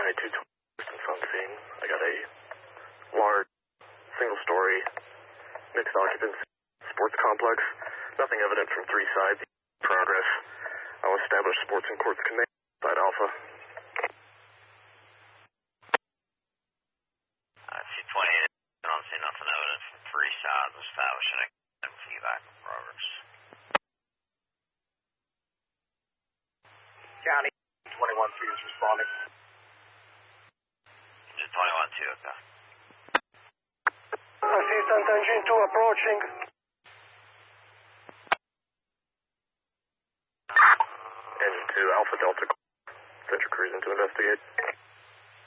County 220 distance on scene. I got a large, single-story, mixed occupancy sports complex. Nothing evident from three sides. Progress. I'll establish sports and courts command. Side Alpha. C-28, I don't see nothing evident from three sides. Establishing a feedback in progress. County 21-2 is responding. 21-2, okay. Assistant Engine 2 approaching. Engine 2, Alpha Delta. Send your cruising to investigate.